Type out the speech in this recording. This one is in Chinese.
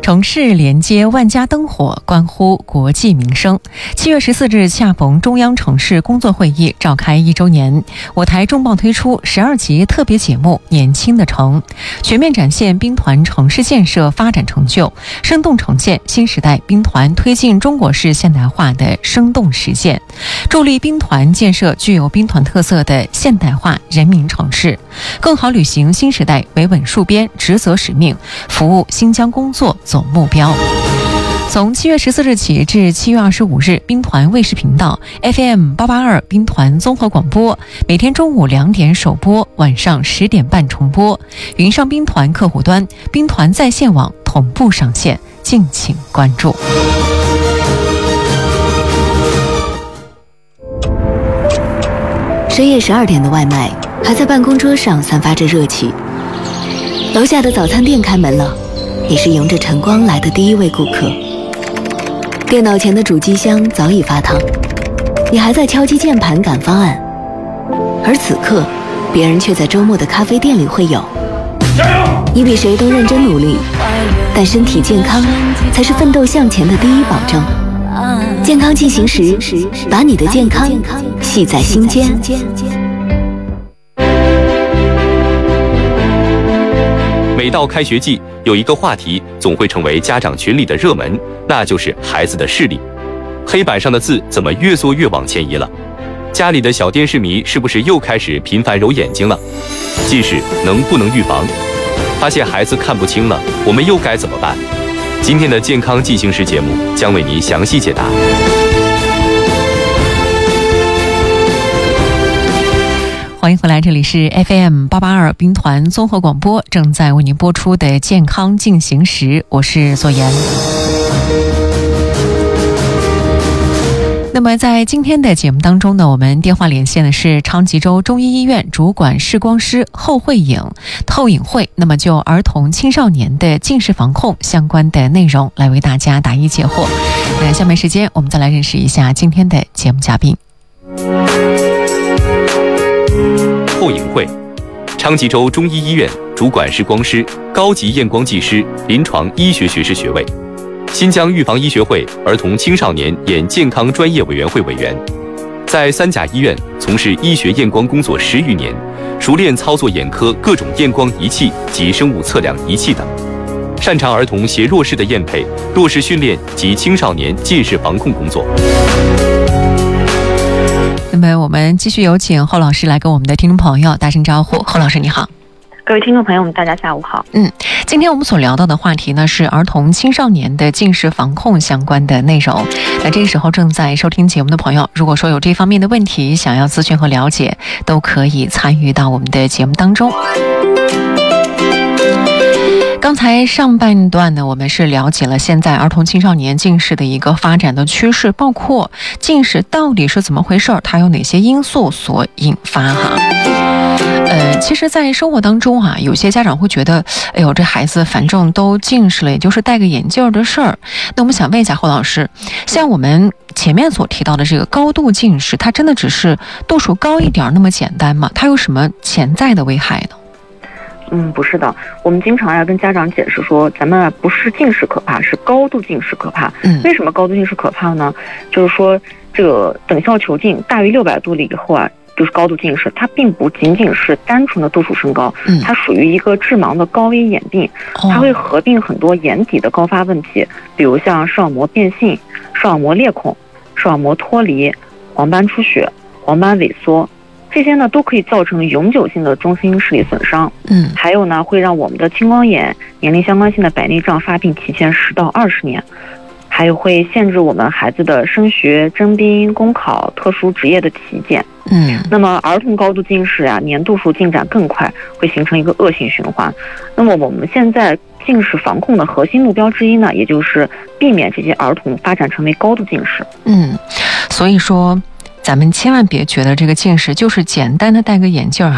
城市连接万家灯火，关乎国计民生。7月14日恰逢中央城市工作会议召开1周年，我台重磅推出12集特别节目《年轻的城》，全面展现兵团城市建设发展成就，生动呈现新时代兵团推进中国式现代化的生动实践，助力兵团建设具有兵团特色的现代化人民城市，更好履行新时代维稳戍边职责使命，服务新疆工作总目标。从7月14日起至7月25日，兵团卫视频道 FM882 兵团综合广播，每天中午2点首播，晚上10点半重播。云上兵团客户端、兵团在线网同步上线，敬请关注。 深夜12点的外卖还在办公桌上散发着热气，楼下的早餐店开门了，你是迎着晨光来的第一位顾客。电脑前的主机箱早已发烫，你还在敲击键盘赶方案，而此刻别人却在周末的咖啡店里会友。你比谁都认真努力，但身体健康才是奋斗向前的第一保证。健康进行时，把你的健康系在心间。 每到开学季，有一个话题总会成为家长群里的热门，那就是孩子的视力。黑板上的字怎么越缩越往前移了？家里的小电视迷是不是又开始频繁揉眼睛了？近视能不能预防？发现孩子看不清了，我们又该怎么办？今天的健康进行时节目将为您详细解答。 欢迎回来，这里是 FM882 兵团综合广播，正在为您播出的健康进行时，我是左岩。那么在今天的节目当中呢，我们电话连线的是昌吉州中医医院主管视光师后慧颖透影会，那么就儿童青少年的近视防控相关的内容来为大家答疑解惑。那下面时间我们再来认识一下今天的节目嘉宾。 透影会，昌吉州中医医院主管视光师、高级验光技师、临床医学学士学位，新疆预防医学会儿童青少年眼健康专业委员会委员，在3甲医院从事医学验光工作10余年，熟练操作眼科各种验光仪器及生物测量仪器等，擅长儿童携弱视的验配、弱视训练及青少年近视防控工作。 那么我们继续有请侯老师来跟我们的听众朋友打声招呼。侯老师你好。 各位听众朋友们，大家下午好。 今天我们所聊到的话题呢是儿童青少年的近视防控相关的内容。那这个时候正在收听节目的朋友，如果说有这方面的问题想要咨询和了解，都可以参与到我们的节目当中。刚才上半段呢，我们是了解了现在儿童青少年近视的一个发展的趋势，包括近视到底是怎么回事，它有哪些因素所引发哈。其实在生活当中啊，有些家长会觉得，哎呦，这孩子反正都近视了，也就是戴个眼镜的事儿。那我们想问一下侯老师，像我们前面所提到的这个高度近视，它真的只是度数高一点那么简单吗？它有什么潜在的危害呢？ 不是的，我们经常要跟家长解释说，咱们不是近视可怕，是高度近视可怕。为什么高度近视可怕呢？就是说，这个等效球径大于600度了以后啊，就是高度近视，它并不仅仅是单纯的度数升高，它属于一个致盲的高危眼病，它会合并很多眼底的高发问题，比如像视网膜变性、视网膜裂孔、视网膜脱离、黄斑出血、黄斑萎缩。这些呢都可以造成永久性的中心视力损伤。还有呢，会让我们的青光眼、年龄相关性的白内障发病提前10到20年，还有会限制我们孩子的升学、征兵、公考、特殊职业的体检。那么儿童高度近视啊，年度数进展更快，会形成一个恶性循环。那么我们现在近视防控的核心目标之一呢，也就是避免这些儿童发展成为高度近视。 所以说咱们千万别觉得这个近视就是简单的戴个眼镜